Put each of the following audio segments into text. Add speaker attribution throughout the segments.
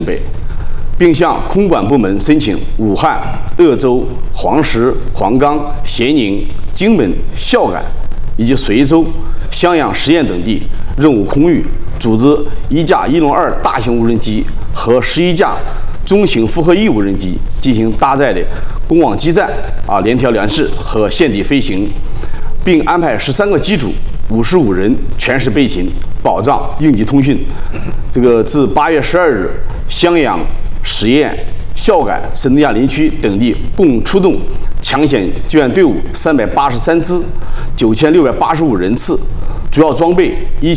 Speaker 1: 北，并向空管部门申请武汉、鄂州、黄石、黄冈、咸宁、荆门、孝感以及随州、襄阳十堰等地任务空域，组织1架102大型无人机和11架中型复合翼无人机进行搭载的公网基站联调联试和现地飞行，并安排13个机组，55人全时备勤，保障应急通讯。自8月12日，襄阳、十堰、孝感、神农架林区等地共出动抢险救援队伍383支，9685人次，主要装备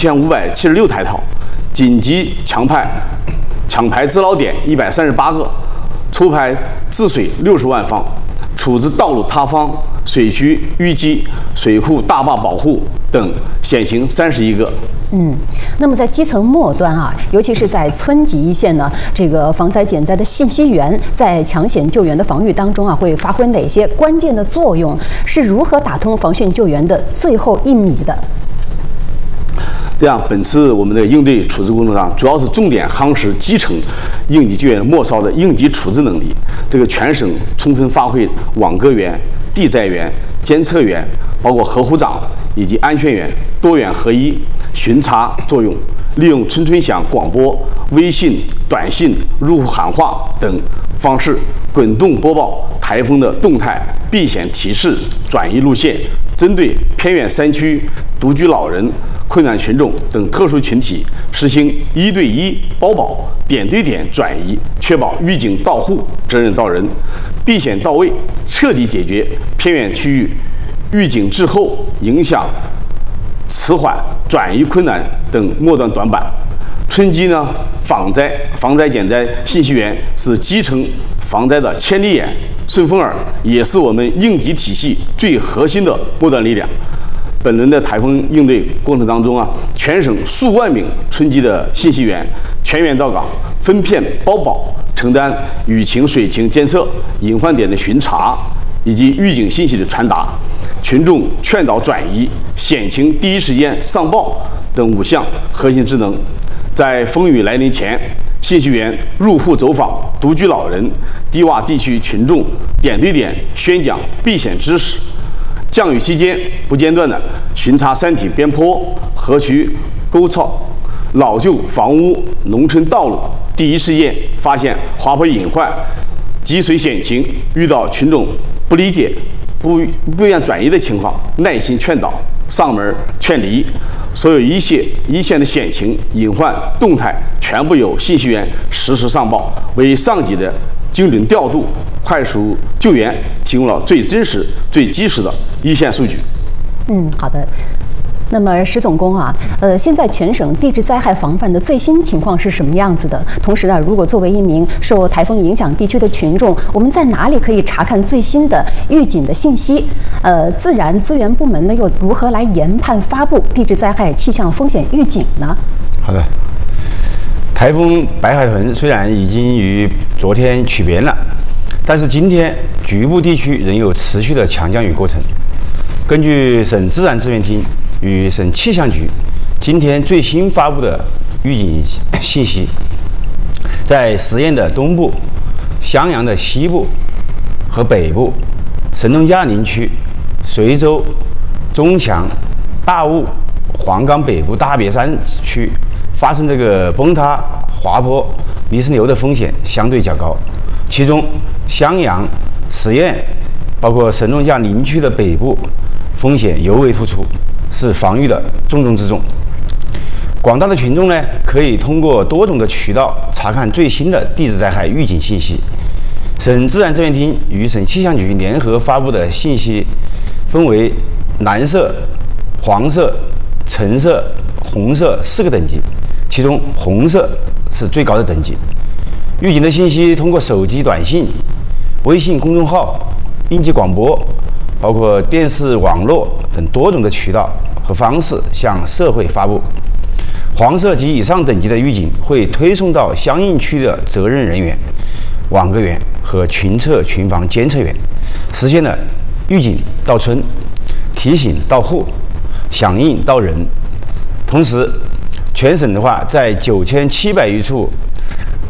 Speaker 1: 1576台套，紧急抢排治捞点138个，抽排治水60万方，处置道路塌方、水渠淤积、水库大坝保护等险情31个。
Speaker 2: 那么在基层末端尤其是在村级一线呢，这个防灾减灾的信息源在抢险救援的防御当中会发挥哪些关键的作用？是如何打通防汛救援的最后1米的？
Speaker 1: 这样，本次我们的应对处置工作上，主要是重点夯实基层应急救援末梢的应急处置能力。全省充分发挥网格员、地灾员、监测员，包括河湖长以及安全员多员合一、巡查作用，利用村村响广播、微信、短信、入户喊话等方式，滚动播报台风的动态、避险提示、转移路线，针对偏远山区、独居老人、困难群众等特殊群体，实行1对1包保、点对点转移，确保预警到户、责任到人，避险到位，彻底解决偏远区域预警滞后、影响迟缓、转移困难等末端短板。村级防灾减灾信息源是基层防灾的千里眼、顺风耳，也是我们应急体系最核心的末端力量。本轮的台风应对过程当中全省数万名村级的信息员全员到岗，分片包保，承担雨情、水情监测、隐患点的巡查以及预警信息的传达、群众劝导转移、险情第一时间上报等5项核心职能。在风雨来临前，信息员入户走访独居老人、低洼地区群众，点对点宣讲避险知识。降雨期间不间断的巡查山体边坡、河渠沟槽、老旧房屋、农村道路，第一时间发现滑坡隐患、积水险情，遇到群众不理解、不愿转移的情况，耐心劝导、上门劝离。所有一线的险情、隐患动态，全部由信息员实时上报，为上级的精准调度、快速救援提供了最真实、最及时的一线数据。
Speaker 2: 好的。那么石总工现在全省地质灾害防范的最新情况是什么样子的？同时如果作为一名受台风影响地区的群众，我们在哪里可以查看最新的预警的信息？自然资源部门又如何来研判发布地质灾害气象风险预警呢？
Speaker 3: 好的，台风白海豚虽然已经于昨天取边了，但是今天局部地区仍有持续的强降雨过程。根据省自然资源厅与省气象局今天最新发布的预警信息，在十堰的东部、襄阳的西部和北部、神农架林区、随州、中强、大雾、黄冈北部大别山区发生崩塌、滑坡、泥石流的风险相对较高，其中襄阳、十堰包括神农架林区的北部风险尤为突出，是防御的重中之重。广大的群众可以通过多种的渠道查看最新的地质灾害预警信息。省自然资源厅与省气象局联合发布的信息分为蓝色、黄色、橙色、红色4个等级，其中红色是最高的等级。预警的信息通过手机短信、微信公众号、应急广播，包括电视、网络等多种的渠道和方式向社会发布。黄色及以上等级的预警会推送到相应区的责任人员、网格员和群测群防监测员，实现了预警到村、提醒到户、响应到人。同时，全省的话，在9700余处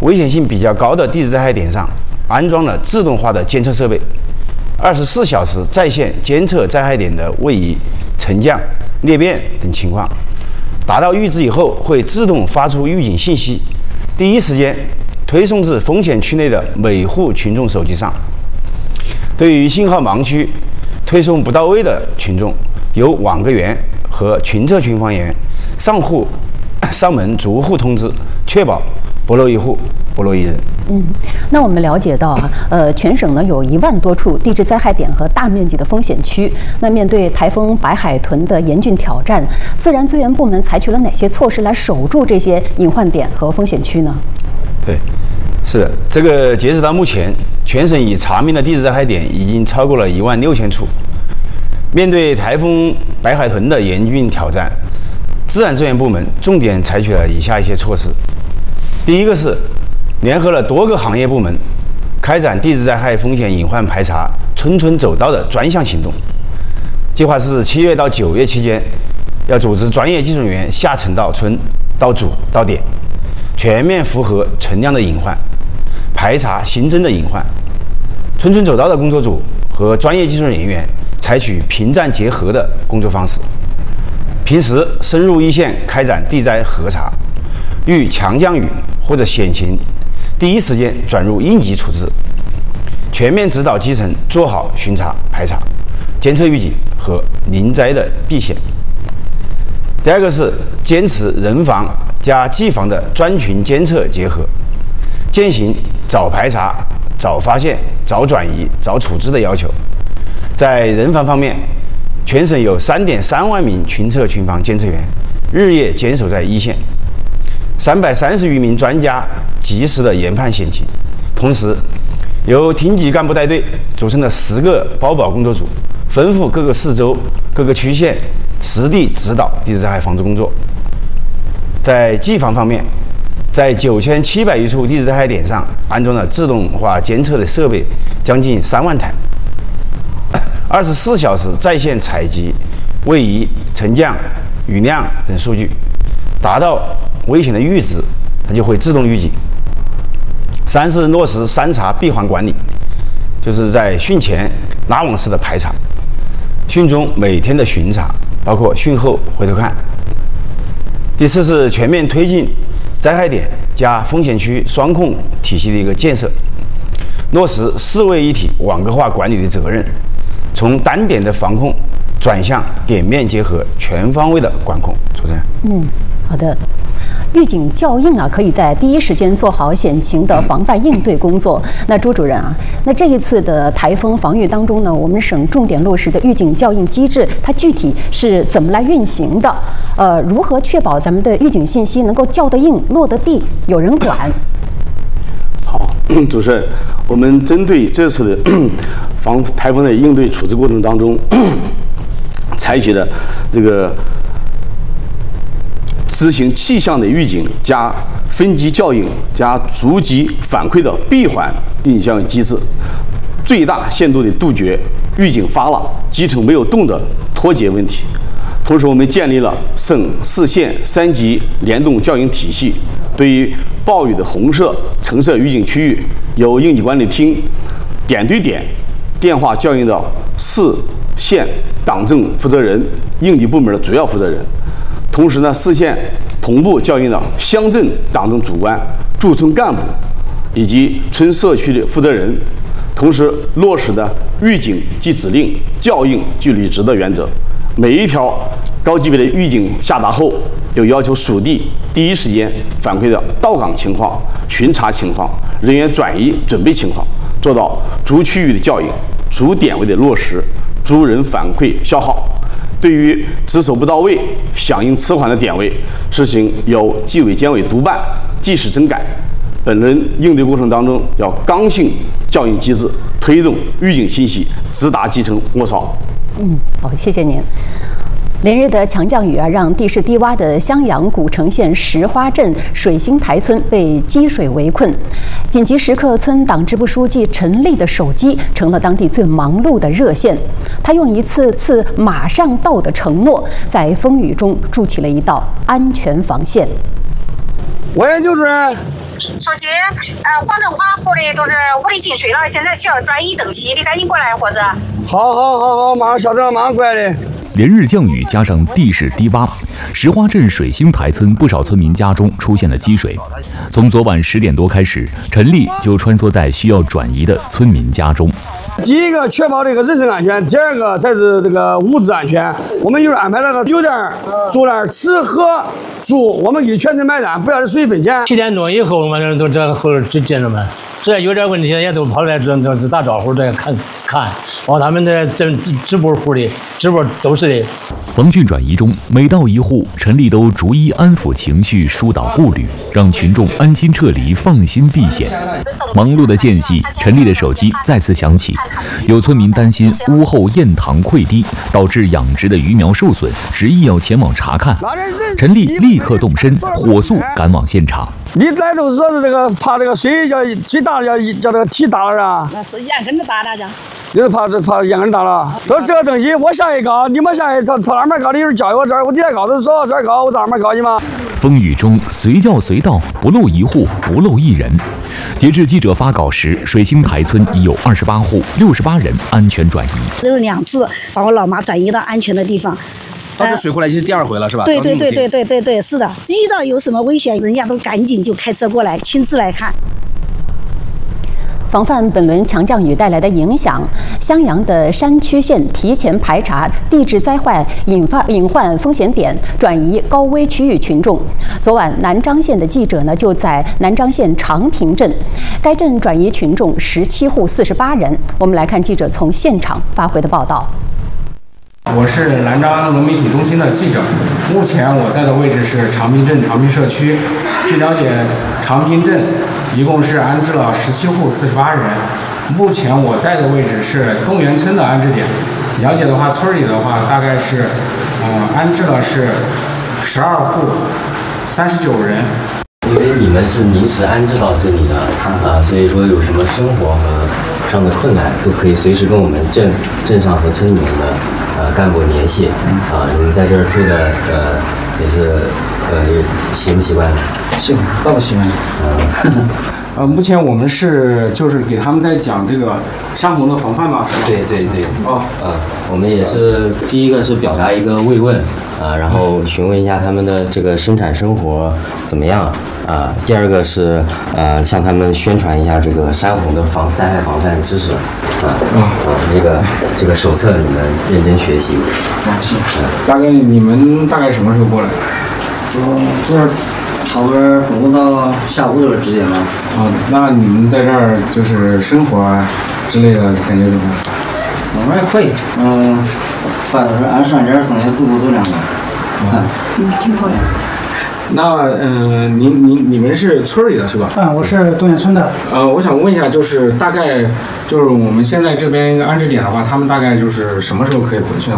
Speaker 3: 危险性比较高的地质灾害点上安装了自动化的监测设备，24小时在线监测灾害点的位移、沉降、裂变等情况，达到预知以后会自动发出预警信息，第一时间推送至风险区内的每户群众手机上。对于信号盲区推送不到位的群众，由网格员和群测群防员上门逐户通知，确保不漏一户，不漏一人。
Speaker 2: 那我们了解到啊，全省呢有1万多处地质灾害点和大面积的风险区。那面对台风白海豚的严峻挑战，自然资源部门采取了哪些措施来守住这些隐患点和风险区呢？
Speaker 3: 对，是的，这个截止到目前，全省已查明的地质灾害点已经超过了16000处。面对台风白海豚的严峻挑战，自然资源部门重点采取了以下一些措施。第一个是联合了多个行业部门，开展地质灾害风险隐患排查、村村走到的专项行动。计划是7月到9月期间，要组织专业技术人员下沉到村、到组、到点，全面符合存量的隐患，排查新增的隐患。村村走到的工作组和专业技术人员采取平战结合的工作方式，平时深入一线开展地灾核查，遇强降雨或者险情，第一时间转入应急处置，全面指导基层做好巡查、排查、监测预警和临灾的避险。第二个是坚持人防加技防的专群监测结合，践行早排查、早发现、早转移、早处置的要求。在人防方面，全省有3.3万名群测群防监测员日夜坚守在一线，330余名专家及时的研判险情。同时，由厅级干部带队组成的10个包保工作组，吩咐各个市州、各个区县实地指导地质灾害防治工作。在技防方面，在9700余处地质灾害点上安装了自动化监测的设备将近3万台，24小时在线采集位移、沉降、雨量等数据，达到危险的阈值，它就会自动预警。3是落实3查闭环管理，就是在汛前拉网式的排查，汛中每天的巡查，包括汛后回头看。第4是全面推进灾害点加风险区双控体系的一个建设，落实4位一体网格化管理的责任，从单点的防控转向点面结合、全方位的管控。主持人，
Speaker 2: 好的。预警校应啊，可以在第一时间做好险情的防范应对工作。那朱主任啊，那这一次的台风防御当中呢，我们省重点落实的预警校应机制，它具体是怎么来运行的？如何确保咱们的预警信息能够校得应、落得地、有人管？
Speaker 1: 好，主持人，我们针对这次的防台风的应对处置过程当中，采取的这个执行气象的预警加分级校应加逐级反馈的闭环预警校应机制，最大限度的杜绝预警发了基层没有动的脱节问题。同时，我们建立了省市县3级联动校应体系，对于暴雨的红色、橙色预警区域，由应急管理厅点对点电话校应的市县党政负责人、应急部门的主要负责人。同时呢，市县同步校应的乡镇党政主官、驻村干部以及村社区的负责人，同时落实的预警即指令、校应即履职的原则。每一条高级别的预警下达后，有要求属地第一时间反馈的到岗情况、巡查情况、人员转移准备情况，做到逐区域的校应、逐点位的落实、逐人反馈消耗。对于值守不到位、响应迟缓的点位，实行由纪委监委督办、即时整改。本轮应对过程当中，要刚性校应机制，推动预警信息直达基层末梢。
Speaker 2: 好，谢谢您。连日的强降雨啊，让地势低洼的襄阳古城县石花镇水星台村被积水围困。紧急时刻村党支部书记陈立的手机成了当地最忙碌的热线。他用一次次马上到的承诺，在风雨中筑起了一道安全防线。
Speaker 4: 我也就是手机黄振华活的都是无力进水了，现在需要转移等息，你赶紧过来，伙子。
Speaker 5: 好，马上下车了，马上过来的。
Speaker 6: 连日降雨加上地势低洼，石花镇水星台村不少村民家中出现了积水。从昨晚10点多开始，陈丽就穿梭在需要转移的村民家中。
Speaker 5: 第一个确保这个人身安全，第二个才是这个物资安全。我们就是安排了个酒店住那儿，吃喝住我们给全程买单，不要这水分钱。
Speaker 7: 7点多以后嘛，都这后头去见着们，这有点问题也都跑来这打招呼，这看，他们的直播户的直播都是的。
Speaker 6: 防汛转移中，每到一户，陈丽都逐一安抚情绪，疏导顾虑，让群众安心撤离，放心避险。忙碌的间隙，陈丽的手机再次响起，有村民担心屋后堰塘溃堤，导致养殖的鱼苗受损，执意要前往查看。陈丽立刻动身，火速赶往现场。
Speaker 5: 你来都是说是这个怕这个水最大的叫这个堤大了啊？
Speaker 8: 那是眼根子大了，
Speaker 5: 就是怕眼根大了。说这个东西我下一高，你们下一朝哪面高？你就是教我这儿，我底下高都说这儿高，我到哪面高你吗？
Speaker 6: 风雨中随叫随到，不漏一户，不漏一人。截至记者发稿时，水星台村已有28户，68人安全转移。
Speaker 8: 有2次把我老妈转移到安全的地方。
Speaker 9: 这水过来已经是第2回了，是吧？
Speaker 8: 对，是的。遇到有什么危险，人家都赶紧就开车过来，亲自来看。
Speaker 2: 防范本轮强降雨带来的影响，襄阳的山区县提前排查地质灾害隐患风险点，转移高危区域群众。昨晚，南漳县的记者呢就在南漳县长平镇，该镇转移群众17户48人。我们来看记者从现场发回的报道。
Speaker 10: 我是南漳融媒体中心的记者，目前我在的位置是长平镇长平社区。据了解，长平镇一共是安置了17户48人。目前我在的位置是东源村的安置点。了解的话，村里的话大概是，安置了是12户39人。
Speaker 11: 因为你们是临时安置到这里的，所以说有什么生活和上的困难，都可以随时跟我们镇上和村里面的干部联系。你们在这儿住的也是习不习惯？
Speaker 10: 习惯，咋不习惯？目前我们就是给他们在讲这个山洪的防范嘛。
Speaker 11: 对。我们也是第一个是表达一个慰问然后询问一下他们的这个生产生活怎么样第二个是向他们宣传一下这个山洪的灾害防范知识这个手册你们认真学习。
Speaker 10: 大概你们什么时候过来？
Speaker 11: 昨儿差不多工作到下午的时间了。
Speaker 10: 那你们在这儿就是生活之类的感觉怎么样？
Speaker 11: 生活还可以，反正是按上点生活足够量的。
Speaker 8: 挺好的。
Speaker 10: 那你们是村里的是吧？
Speaker 12: 我是东源村的。
Speaker 10: 我想问一下，就是大概就是我们现在这边一个安置点的话，他们大概就是什么时候可以回去呢？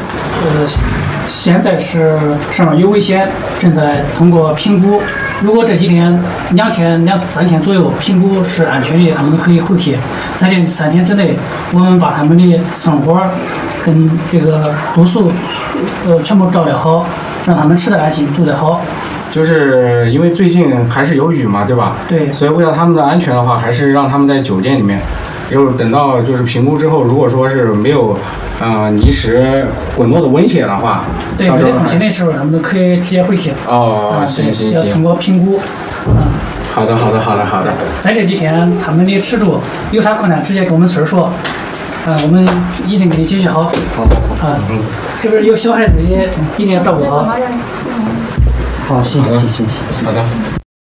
Speaker 12: 现在是上面有危险，正在通过评估。如果这几天2-3天左右评估是安全的，他们可以回去。在这3天之内，我们把他们的生活跟这个住宿全部照料好，让他们吃得安心，住得好。
Speaker 10: 就是因为最近还是有雨嘛，对吧？
Speaker 12: 对。
Speaker 10: 所以为了他们的安全的话，还是让他们在酒店里面。就是等到就是评估之后，如果说是没有泥石滚落的危险的话，
Speaker 12: 对，没得风险的时候，他们都可以直接回去。
Speaker 10: 行。
Speaker 12: 要通过评估。
Speaker 10: 好的。
Speaker 12: 在这几天，他们的吃住有啥困难，直接跟我们村说，我们一定给你解决好。好。这边有小孩子也一定要照顾好。好，行。
Speaker 10: 好的。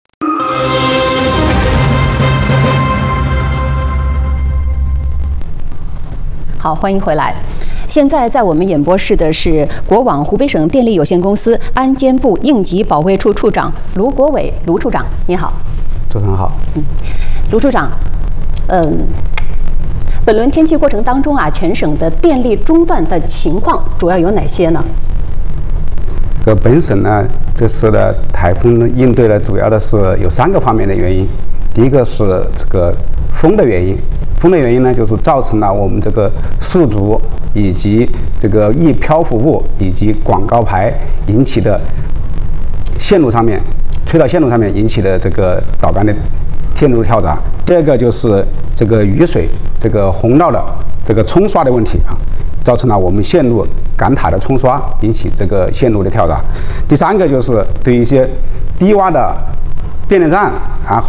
Speaker 2: 好，欢迎回来。现在在我们演播室的是国网湖北省电力有限公司安监部应急保卫处处长卢国伟，卢处长，你好。
Speaker 13: 主持人好。
Speaker 2: 卢处长，本轮天气过程当中全省的电力中断的情况主要有哪些呢？
Speaker 13: 本省呢，这次的台风应对呢，主要的是有3个方面的原因。第一个是这个风的原因。风的原因呢，就是造成了我们这个树竹以及这个易漂浮物以及广告牌引起的线路上面隧道线路上面引起的这个导管的电路跳闸。第二个就是这个雨水这个洪涝的这个冲刷的问题啊，造成了我们线路感塔的冲刷，引起这个线路的跳闸。第三个就是对一些低洼的变电站，然后